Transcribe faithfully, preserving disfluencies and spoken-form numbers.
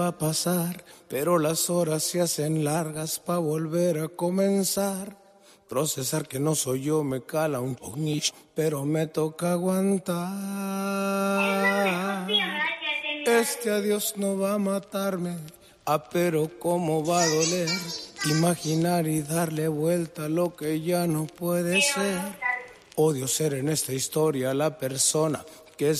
va a pasar, pero las horas se hacen largas pa' volver a comenzar. Procesar que no soy yo me cala un niche, pero me toca aguantar. Este adiós no va a matarme, ah, pero cómo va a doler. Imaginar y darle vuelta a lo que ya no puede ser. Odio ser en esta historia la persona